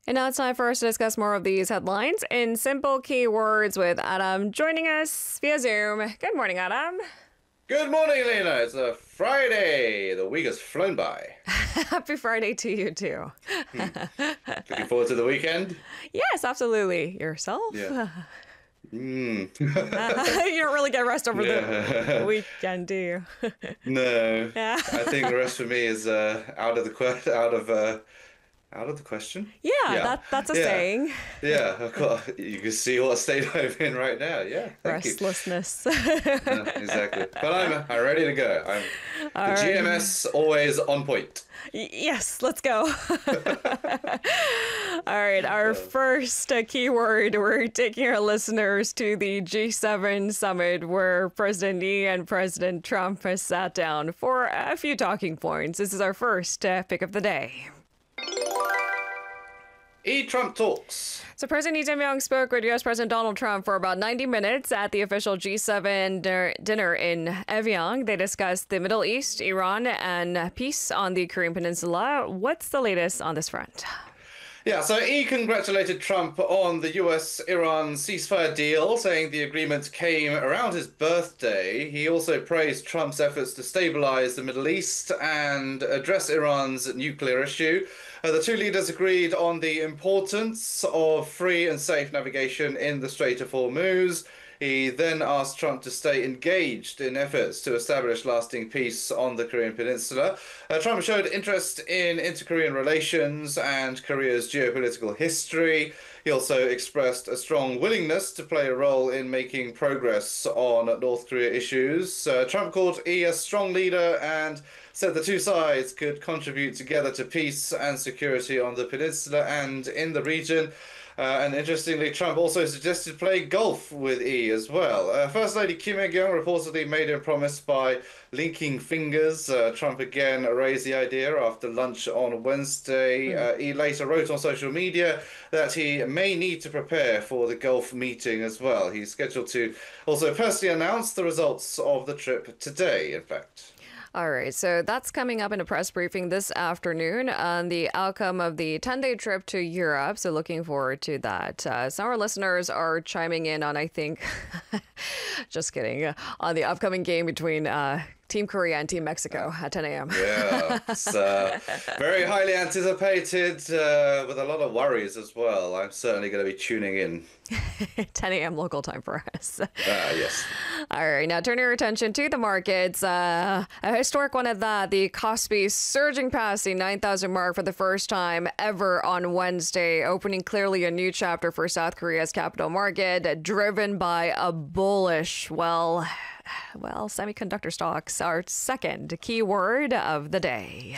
And now it's time for us to discuss more of these headlines in simple keywords with Adam joining us via Zoom. Good morning, Adam. Good morning, Lena. It's a Friday. The week has flown by. Happy Friday to you, too. Looking forward to the weekend? Yes, absolutely. Yourself? Yeah. You don't really get rest over the weekend, do you? No. Yeah. I think the rest for me is out of the question. Yeah, that's a saying. Yeah, of course. You can see what state I'm in right now. Yeah, thank you. Restlessness. Exactly. But I'm ready to go. The GMS always on point. Yes, let's go. All right, our first keyword, we're taking our listeners to the G7 summit where President Xi and President Trump has sat down for a few talking points. This is our first pick of the day. Trump talks. So President Lee Jae-myung spoke with U.S. President Donald Trump for about 90 minutes at the official G7 dinner in Evian. They discussed the Middle East, Iran, and peace on the Korean Peninsula. What's the latest on this front? Yeah, so he congratulated Trump on the US-Iran ceasefire deal, saying the agreement came around his birthday. He also praised Trump's efforts to stabilize the Middle East and address Iran's nuclear issue. The two leaders agreed on the importance of free and safe navigation in the Strait of Hormuz. He then asked Trump to stay engaged in efforts to establish lasting peace on the Korean Peninsula. Trump showed interest in inter-Korean relations and Korea's geopolitical history. He also expressed a strong willingness to play a role in making progress on North Korea issues. Trump called Xi a strong leader and said the two sides could contribute together to peace and security on the peninsula and in the region. And interestingly, Trump also suggested playing golf with Xi as well. First Lady Kim Hye-kyung reportedly made a promise by linking fingers. Trump again raised the idea after lunch on Wednesday. Xi later wrote on social media that he may need to prepare for the golf meeting as well. He's scheduled to also personally announce the results of the trip today, in fact. All right, so that's coming up in a press briefing this afternoon on the outcome of the 10-day trip to Europe. So looking forward to that. Some of our listeners are chiming in on, I think, just kidding, on the upcoming game between Team Korea and Team Mexico at 10 a.m. Yeah, it's very highly anticipated with a lot of worries as well. I'm certainly going to be tuning in. 10 a.m. local time for us. Yes. All right, now turning your attention to the markets. A historic one at that. The Kospi surging past the 9,000 mark for the first time ever on Wednesday, opening clearly a new chapter for South Korea's capital market, driven by a bullish, well, semiconductor stocks. Our second keyword of the day.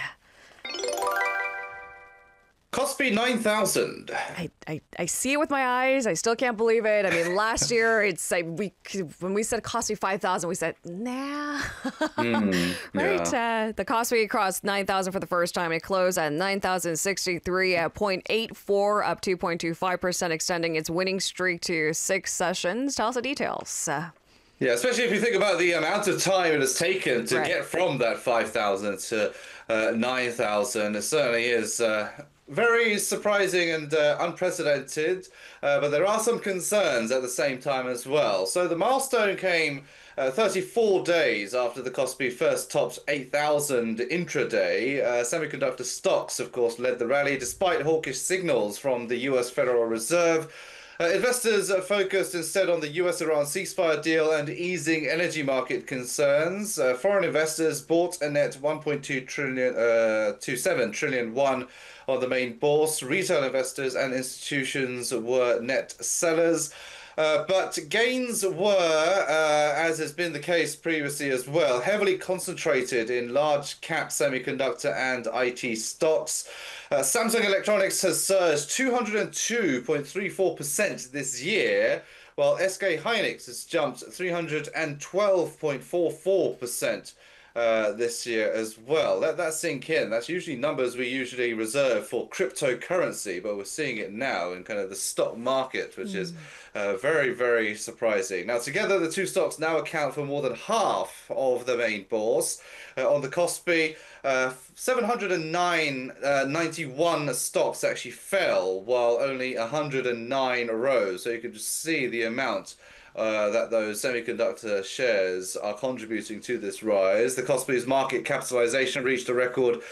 Kospi 9,000. I see it with my eyes. I still can't believe it. I mean, last year when we said Kospi 5,000, we said nah. Right? Yeah. The Kospi crossed 9,000 for the first time. It closed at 9,063 at 0.84, up 2.25%, extending its winning streak to 6 sessions. Tell us the details. Yeah, especially if you think about the amount of time it has taken to get from that 5,000 to 9,000. It certainly is very surprising and unprecedented, but there are some concerns at the same time as well. So the milestone came 34 days after the Kospi first topped 8,000 intraday. Semiconductor stocks, of course, led the rally despite hawkish signals from the US Federal Reserve. Investors focused instead on the US-Iran ceasefire deal and easing energy market concerns. Foreign investors bought a net 1.27 trillion won on the main bourse. Retail investors and institutions were net sellers. But gains were, as has been the case previously as well, heavily concentrated in large cap semiconductor and IT stocks. Samsung Electronics has surged 202.34% this year, while SK Hynix has jumped 312.44%. this year as well. Let that sink in. That's usually numbers we usually reserve for cryptocurrency, but we're seeing it now in kind of the stock market, which is very, very surprising. Now, together, the two stocks now account for more than half of the main bourse. On the Kospi, 709.91 stocks actually fell, while only 109 rose. So you can just see the amount that those semiconductor shares are contributing to this rise. The Kospi's market capitalization reached a record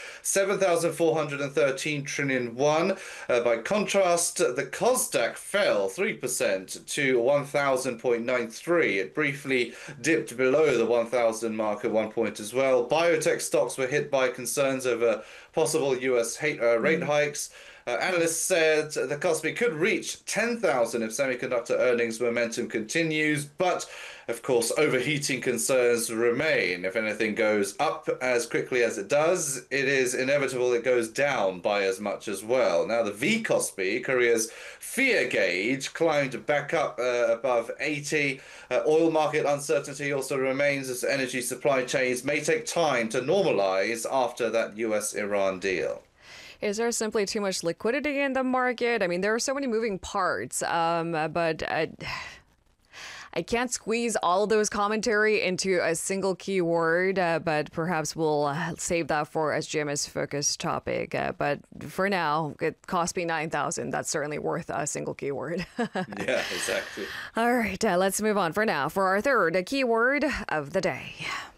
7,413 trillion won. By contrast, the Kosdaq fell 3% to 1,000.93. It briefly dipped below the 1,000 mark at one point as well. Biotech stocks were hit by concerns over possible US rate hikes. Analysts said the Kospi could reach 10,000 if semiconductor earnings momentum continues, but of course, overheating concerns remain. If anything goes up as quickly as it does, it is inevitable it goes down by as much as well. Now, the V Kospi, Korea's fear gauge, climbed back up above 80. Oil market uncertainty also remains as energy supply chains may take time to normalize after that US-Iran deal. Is there simply too much liquidity in the market? I mean, there are so many moving parts, but I can't squeeze all of those commentary into a single keyword, but perhaps we'll save that for SGM's focus topic. But for now, Kospi 9,000, that's certainly worth a single keyword. Yeah, exactly. All right, let's move on for now for our third keyword of the day.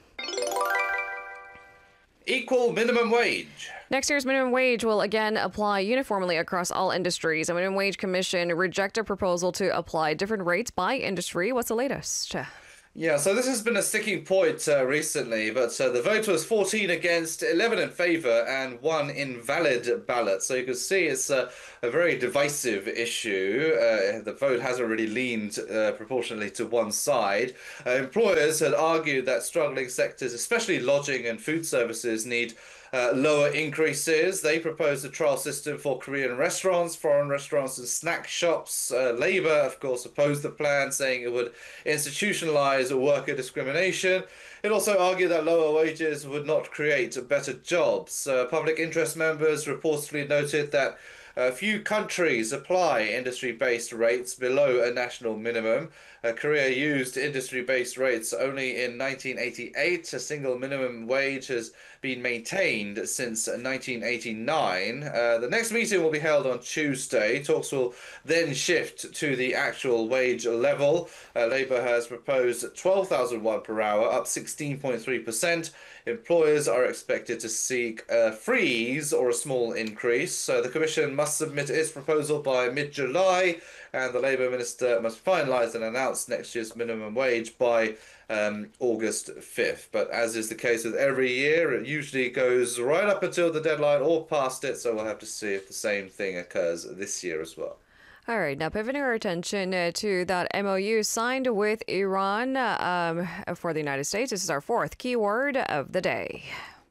Equal minimum wage. Next year's minimum wage will again apply uniformly across all industries. The Minimum Wage Commission rejected a proposal to apply different rates by industry. What's the latest? Yeah, so this has been a sticking point recently, but the vote was 14 against, 11 in favour, and 1 invalid ballot. So you can see it's a very divisive issue. The vote hasn't really leaned proportionally to one side. Employers had argued that struggling sectors, especially lodging and food services, need lower increases. They proposed a trial system for Korean restaurants, foreign restaurants, and snack shops. Labour, of course, opposed the plan, saying it would institutionalize worker discrimination. It also argued that lower wages would not create better jobs. Public interest members reportedly noted that few countries apply industry-based rates below a national minimum. Korea used industry-based rates only in 1988. A single minimum wage has been maintained since 1989. The next meeting will be held on Tuesday. Talks will then shift to the actual wage level. Labour has proposed 12,000 won per hour, up 16.3%. Employers are expected to seek a freeze or a small increase. The Commission must submit its proposal by mid-July, and the Labour Minister must finalise and announce next year's minimum wage by August 5th. But as is the case with every year, it usually goes right up until the deadline or past it, so we'll have to see if the same thing occurs this year as well. All right, now pivoting our attention to that MOU signed with Iran for the United States. This is our fourth keyword of the day.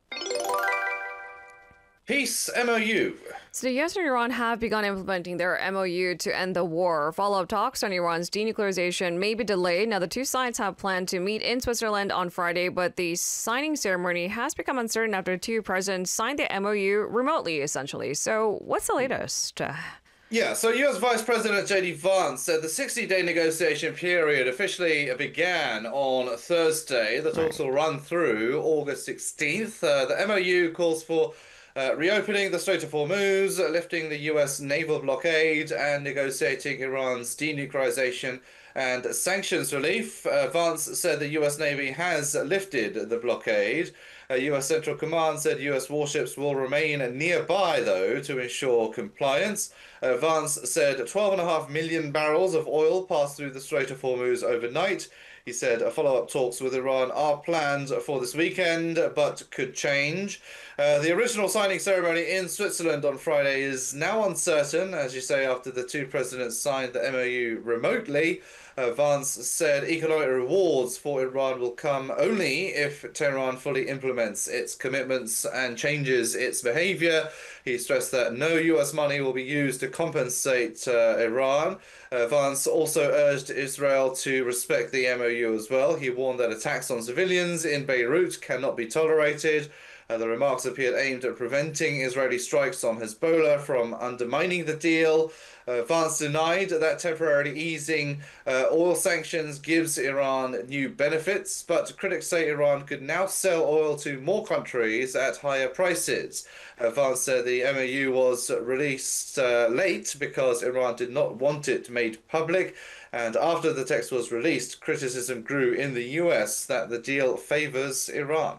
Peace MOU. So the U.S. and Iran have begun implementing their MOU to end the war. Follow-up talks on Iran's denuclearization may be delayed. Now, the two sides have planned to meet in Switzerland on Friday, but the signing ceremony has become uncertain after two presidents signed the MOU remotely, essentially. So what's the latest? Yeah, so U.S. Vice President J.D. Vance said the 60-day negotiation period officially began on Thursday. The talks will run through August 16th. The MOU calls for reopening the Strait of Hormuz, lifting the U.S. naval blockade, and negotiating Iran's denuclearization and sanctions relief. Vance said the U.S. Navy has lifted the blockade. U.S. Central Command said U.S. warships will remain nearby, though, to ensure compliance. Vance said 12.5 million barrels of oil passed through the Strait of Hormuz overnight. He said follow-up talks with Iran are planned for this weekend, but could change. The original signing ceremony in Switzerland on Friday is now uncertain, as you say, after the two presidents signed the MOU remotely. Vance said economic rewards for Iran will come only if Tehran fully implements implements its commitments and changes its behavior. He stressed that no US money will be used to compensate Iran. Vance also urged Israel to respect the MOU as well. He warned that attacks on civilians in Beirut cannot be tolerated. The remarks appeared aimed at preventing Israeli strikes on Hezbollah from undermining the deal. Vance denied that temporarily easing oil sanctions gives Iran new benefits, but critics say Iran could now sell oil to more countries at higher prices. Vance said the MOU was released late because Iran did not want it made public. And after the text was released, criticism grew in the US that the deal favors Iran.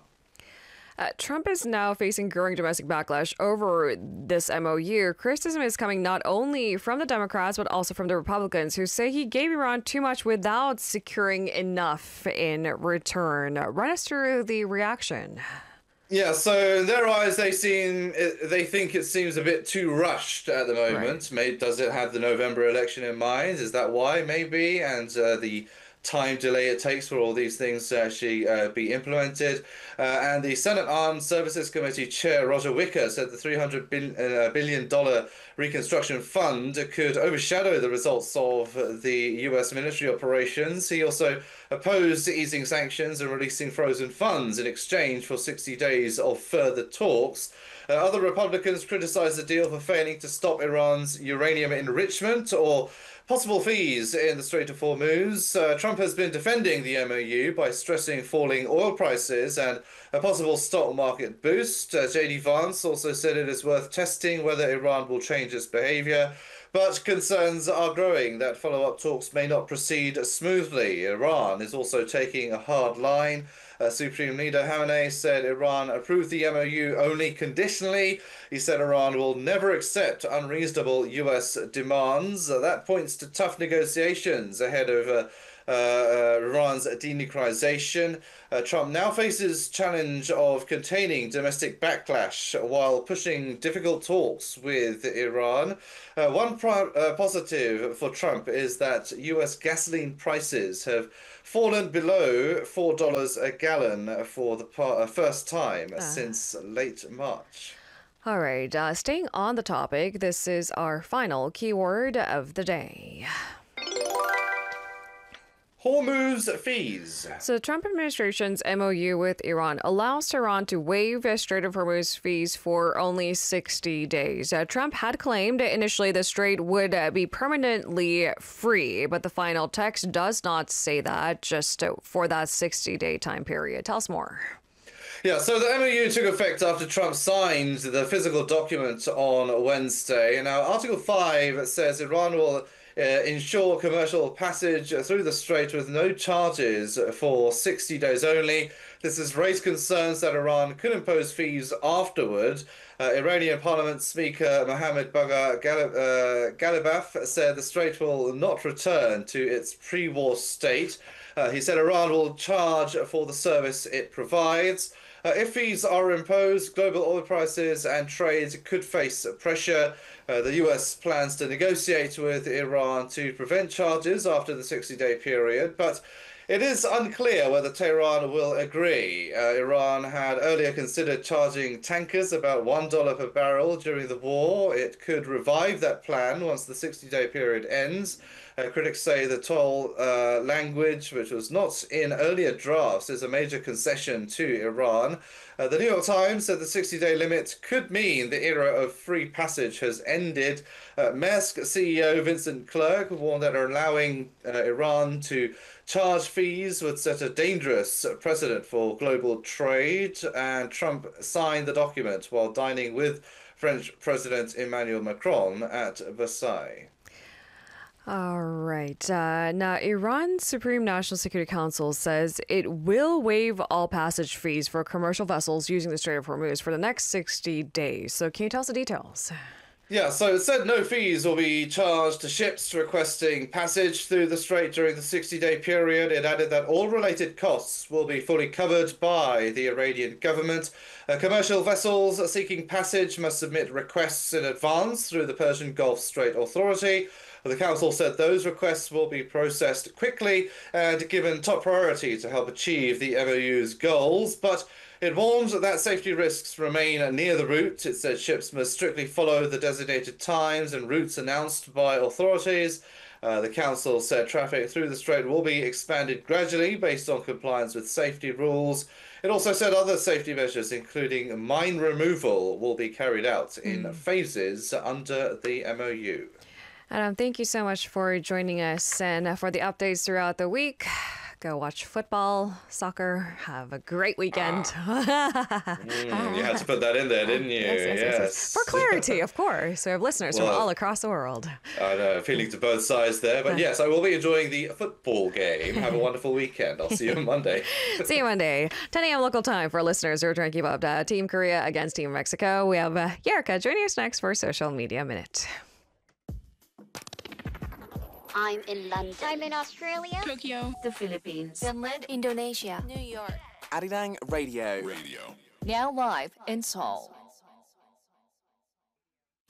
Trump is now facing growing domestic backlash over this MOU. Criticism is coming not only from the Democrats, but also from the Republicans, who say he gave Iran too much without securing enough in return. Run us through the reaction. Yeah, so in their eyes, they think it seems a bit too rushed at the moment. Right. Does it have the November election in mind? Is that why? Maybe. And the time delay it takes for all these things to actually be implemented. And the Senate Armed Services Committee Chair Roger Wicker said the $300 billion reconstruction fund could overshadow the results of the US military operations. He also opposed easing sanctions and releasing frozen funds in exchange for 60 days of further talks. Other Republicans criticized the deal for failing to stop Iran's uranium enrichment or possible fees in the Strait of Hormuz. Trump has been defending the MOU by stressing falling oil prices and a possible stock market boost. J.D. Vance also said it is worth testing whether Iran will change its behavior, but concerns are growing that follow-up talks may not proceed smoothly. Iran is also taking a hard line. Supreme Leader Khamenei said Iran approved the MOU only conditionally. He said Iran will never accept unreasonable US demands. That points to tough negotiations ahead of Iran's denuclearization. Trump now faces challenge of containing domestic backlash while pushing difficult talks with Iran. One positive for Trump is that US gasoline prices have fallen below $4 a gallon for the first time since late March. All right, staying on the topic, this is our final keyword of the day. Hormuz fees. So the Trump administration's MOU with Iran allows Tehran to waive Strait of Hormuz fees for only 60 days. Trump had claimed initially the strait would be permanently free, but the final text does not say that, just for that 60-day time period. Tell us more. Yeah, so the MOU took effect after Trump signed the physical document on Wednesday. Now, Article 5 says Iran will ensure commercial passage through the strait with no charges for 60 days only. This has raised concerns that Iran could impose fees afterward. Iranian Parliament Speaker Mohammad Bagher Ghalibaf said the strait will not return to its pre-war state. He said Iran will charge for the service it provides. If fees are imposed, global oil prices and trade could face pressure. The US plans to negotiate with Iran to prevent charges after the 60-day period, but it is unclear whether Tehran will agree. Iran had earlier considered charging tankers about $1 per barrel during the war. It could revive that plan once the 60-day period ends. Critics say the toll language, which was not in earlier drafts, is a major concession to Iran. The New York Times said the 60-day limit could mean the era of free passage has ended. Maersk CEO Vincent Clerc warned that allowing Iran to charge fees would set a dangerous precedent for global trade, and Trump signed the document while dining with French President Emmanuel Macron at Versailles. All right. Now, Iran's Supreme National Security Council says it will waive all passage fees for commercial vessels using the Strait of Hormuz for the next 60 days. So can you tell us the details? Yeah, so it said no fees will be charged to ships requesting passage through the strait during the 60-day period. It added that all related costs will be fully covered by the Iranian government. Commercial vessels seeking passage must submit requests in advance through the Persian Gulf Strait Authority. The council said those requests will be processed quickly and given top priority to help achieve the MOU's goals, but it warned that safety risks remain near the route. It said ships must strictly follow the designated times and routes announced by authorities. The council said traffic through the strait will be expanded gradually based on compliance with safety rules. It also said other safety measures, including mine removal, will be carried out in phases under the MOU. Adam, thank you so much for joining us and for the updates throughout the week. Go watch football, soccer. Have a great weekend. You had to put that in there, didn't you? Yes. For clarity, of course. We have listeners from all across the world. I know, feeling to both sides there. But yes, I will be enjoying the football game. Have a wonderful weekend. I'll see you on Monday. See you Monday. 10 a.m. local time for listeners who are trying to keep up Team Korea against Team Mexico. We have Yerka joining us next for Social Media Minute. I'm in London. I'm in Australia. Tokyo. The Philippines. Finland. Indonesia. New York. Arirang Radio. Now live in Seoul.